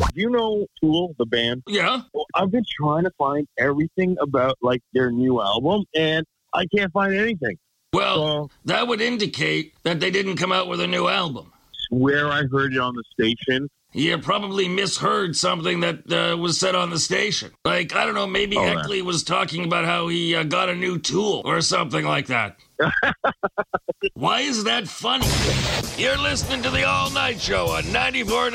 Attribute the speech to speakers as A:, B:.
A: You know Tool, the band?
B: Yeah?
A: Well, I've been trying to find everything about, like, their new album, and I can't find anything.
B: Well, that would indicate that they didn't come out with a new album.
A: Where I heard it on the station.
B: You probably misheard something that was said on the station. Like, I don't know, maybe Heckley was talking about how he got a new Tool or something like that. Why is that funny? You're listening to the All Night Show on 94.